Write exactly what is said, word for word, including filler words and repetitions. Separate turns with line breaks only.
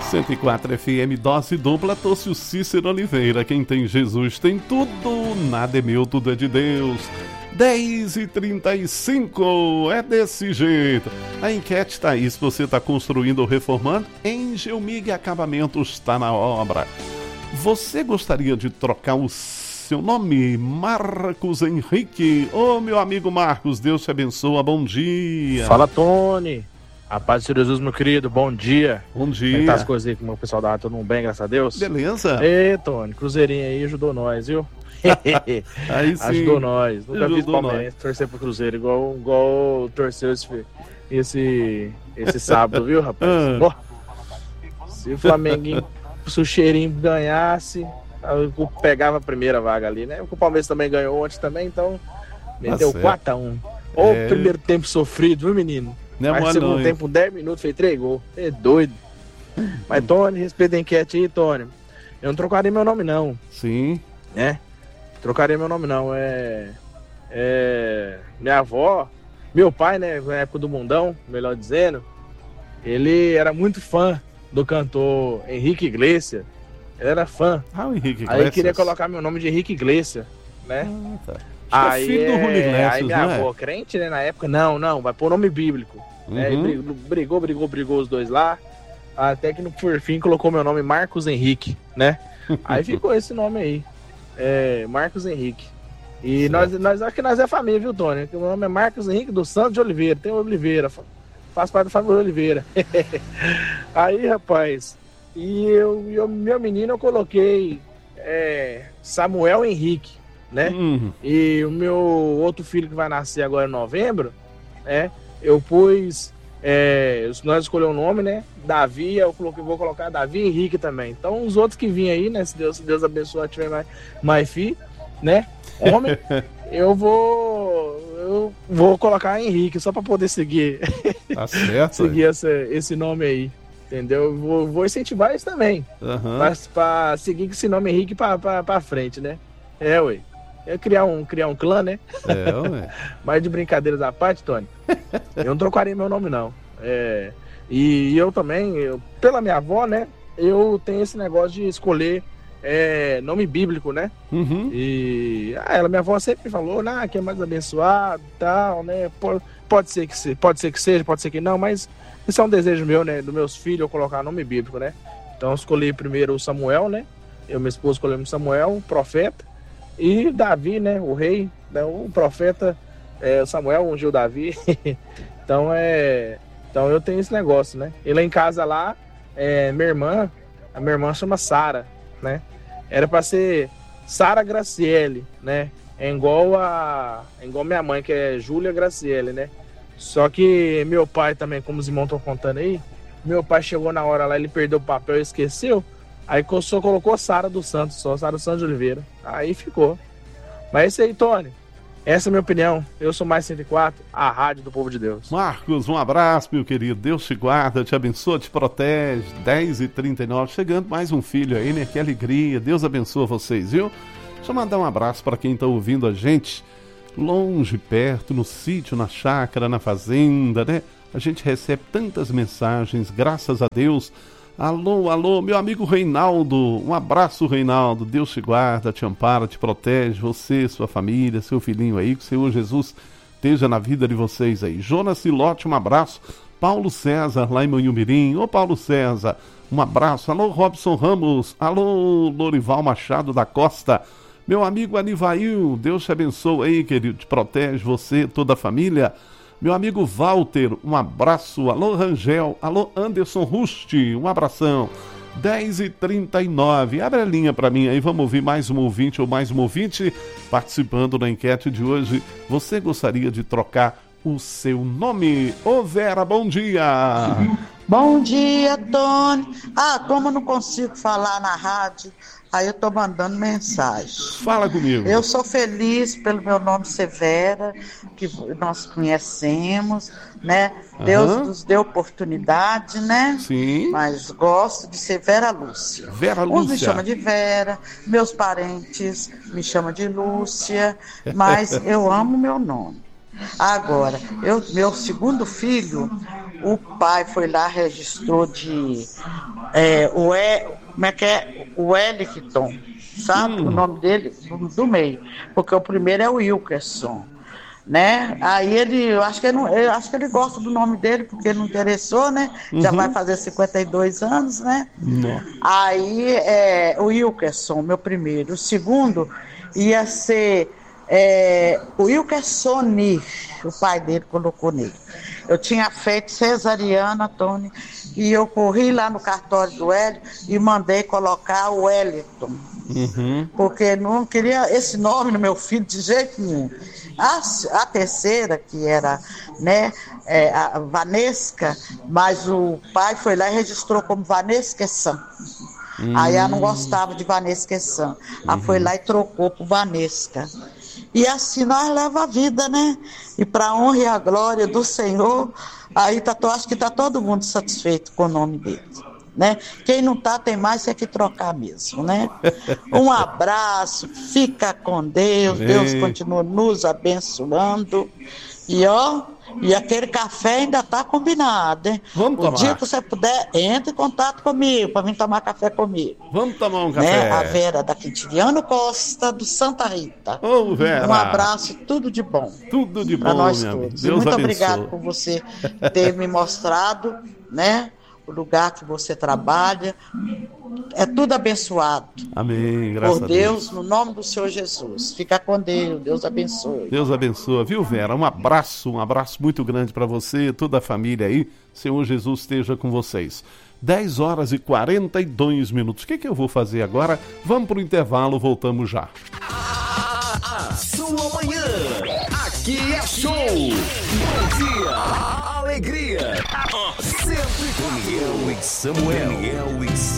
cento e quatro F M, dose dupla, Tôcio Cícero Oliveira. Quem tem Jesus tem tudo, nada é meu, tudo é de Deus. dez e trinta e cinco, é desse jeito. A enquete está aí, se você está construindo ou reformando, Engelmig Acabamentos está na obra. Você gostaria de trocar o seu nome? Marcos Henrique. Ô, meu amigo Marcos, Deus te abençoe, bom dia.
Fala, Tony. A paz de Jesus, meu querido, bom dia.
Bom dia.
Como é que tá as coisas aí com o pessoal da rádio? Todo mundo bem, graças a Deus?
Beleza.
Ê, Tony, Cruzeirinho aí ajudou nós, viu?
Aí sim.
Ajudou nós. Nunca
Ajudou
fiz Palmeirense torcer pro Cruzeiro, igual, igual torceu esse, esse, esse sábado, viu, rapaz?
Ah.
Oh, se o Flamenguinho, se o Cheirinho ganhasse, eu pegava a primeira vaga ali, né? O Palmeiras também ganhou ontem também, então meteu
Tá
quatro a um. Ô,
É.
primeiro tempo sofrido, viu, menino?
Não é
Mas
mole
segundo
não, hein?
tempo, dez minutos, fez três gols. É doido. Mas, Tony, respeita a enquete aí, Tony. Eu não trocaria meu nome, não.
Sim.
Né? Trocaria meu nome, não. É. É. Minha avó, meu pai, né? Na época do Mundão, melhor dizendo, ele era muito fã do cantor Henrique Iglesias. Ele era fã.
Ah, o Henrique
Aí
Iglesias.
queria colocar meu nome de Henrique Iglesias, né?
Ah, tá.
Aí,
é filho do Julio
é,
Iglesias,
aí minha
não é?
avó, crente, né, na época, não, não, vai pôr nome bíblico. Né? E
Uhum.
brigou, brigou, brigou, brigou os dois lá. Até que no por fim colocou meu nome Marcos Henrique, né? Aí ficou esse nome aí. É, Marcos Henrique. E
Certo.
nós, nós acho que nós é família, viu, Tony? Que o meu nome é Marcos Henrique dos Santos de Oliveira. Tem Oliveira, fa- faz parte da família Oliveira. Aí, rapaz, e eu, eu, meu menino eu coloquei é, Samuel Henrique, né?
Uhum.
E o meu outro filho que vai nascer agora em novembro, né? Eu pus. É, nós escolhemos o nome, né? Davi, eu coloquei, vou colocar Davi Henrique também. Então, os outros que vêm aí, né? Se Deus, se Deus abençoar, tiver mais, mais filho, né? Homem, eu vou. Eu vou colocar Henrique, só para poder seguir.
Tá certo.
seguir essa, esse nome aí. Entendeu? Eu Vou, vou incentivar isso também.
Aham.
Pra, pra seguir com esse nome Henrique pra, pra, pra frente, né? É, ué. É criar um, criar um clã, né?
É, ué.
Mas de brincadeiras à parte, Tony, eu não trocaria meu nome, não. É, e eu também, eu, pela minha avó, né? Eu tenho esse negócio de escolher é, nome bíblico, né?
Uhum.
E ah, ela, minha avó sempre falou, nah, que é mais abençoado e tal, né? Pode, pode, ser que se, pode ser que seja, pode ser que não, mas isso é um desejo meu, né? Dos meus filhos, eu colocar nome bíblico, né? Então eu escolhi primeiro o Samuel, né? Eu e minha esposa escolhemos Samuel, profeta. E Davi, né, o rei, né, o profeta é, Samuel ungiu Davi. Então é, então eu tenho esse negócio, né? E lá em casa lá, é, minha irmã, a minha irmã chama Sara, né? Era para ser Sara Graciele, né? É igual a, é igual minha mãe que é Júlia Graciele, né? Só que meu pai também, como os irmãos estão contando aí, meu pai chegou na hora lá, ele perdeu o papel e esqueceu. Aí só colocou Sara dos Santos, só Sara dos Santos de Oliveira. Aí ficou. Mas é isso aí, Tony. Essa é a minha opinião. Eu sou mais cento e quatro, a rádio do povo de Deus.
Marcos, um abraço, meu querido. Deus te guarda, te abençoa, te protege. dez e trinta e nove, chegando mais um filho aí, né? Que alegria. Deus abençoa vocês, viu? Deixa eu mandar um abraço para quem está ouvindo a gente longe, perto, no sítio, na chácara, na fazenda, né? A gente recebe tantas mensagens, graças a Deus. Alô, alô, meu amigo Reinaldo, um abraço, Reinaldo, Deus te guarda, te ampara, te protege, você, sua família, seu filhinho aí, que o Senhor Jesus esteja na vida de vocês aí. Jonas Silote, um abraço. Paulo César, lá em Manhumirim, ô Paulo César, um abraço. Alô, Robson Ramos, alô, Lorival Machado da Costa, meu amigo Anivail, Deus te abençoe aí, querido, te protege, você, toda a família. Meu amigo Walter, um abraço. Alô, Rangel. Alô, Anderson Rusti, um abração. dez e trinta e nove. Abre a linha para mim aí, vamos ouvir mais um ouvinte ou mais um ouvinte participando da enquete de hoje. Você gostaria de trocar o seu nome? Ô Vera, bom dia.
Bom dia, Tony. Ah, como eu não consigo falar na rádio, aí eu tô mandando mensagem.
Fala comigo.
Eu sou feliz pelo meu nome ser Vera, que nós conhecemos, né? Deus
Aham.
nos deu oportunidade, né?
Sim.
Mas gosto de ser Vera Lúcia.
Vera
Uns me
Lúcia.
chamam de Vera, meus parentes me chamam de Lúcia, mas eu amo meu nome. Agora, eu, meu segundo filho, o pai foi lá, registrou de é, o e, como é que é? O Wellington, sabe? Hum. O nome dele, do, do meio. Porque o primeiro é o Wilkerson, né? Aí ele, eu acho que ele, não, eu acho que ele gosta do nome dele, porque ele não interessou, né? Uhum. Já vai fazer cinquenta e dois anos, né? Não. Aí, é, o Wilkerson, meu primeiro. O segundo ia ser é, o Wilkersoni, o pai dele colocou nele. Eu tinha feito cesariana, Tony, e eu corri lá no cartório do Hélio e mandei colocar o Wellington. Uhum. Porque não queria esse nome no meu filho de jeito nenhum. A, a terceira, que era, né, é, a Vanesca, mas o pai foi lá e registrou como Vanesca San. Uhum. Aí ela não gostava de Vanesca San. Ela uhum. foi lá e trocou por Vanesca. E assim nós leva a vida, né? E para a honra e a glória do Senhor, aí tá, acho que está todo mundo satisfeito com o nome dele, né? Quem não tá tem mais é que trocar mesmo, né? Um abraço, fica com Deus, Ei. Deus continua nos abençoando. E ó, e aquele café ainda tá combinado, hein?
Vamos
o
tomar.
dia que você puder, entre em contato comigo, para vir tomar café comigo.
Vamos tomar um café.
Né? A Vera da Quintiliano Costa, do Santa Rita.
Ô, oh, Vera.
Um abraço, tudo de bom.
Tudo de bom,
para nós
minha
todos.
Deus
Muito
abençoe.
Obrigado por você ter me mostrado, né? O lugar que você trabalha. É tudo abençoado.
Amém, graças
por
a Deus.
Deus, no nome do Senhor Jesus. Fica com Deus, Deus abençoe.
Deus abençoe, viu, Vera? Um abraço, um abraço muito grande para você, toda a família aí. Senhor Jesus esteja com vocês. dez horas e quarenta e dois minutos. O que, que eu vou fazer agora? Vamos para o intervalo, voltamos já.
A, a sua manhã. Aqui é show. Bom dia. Alegria. Sempre com Daniel e Samuel. Daniel e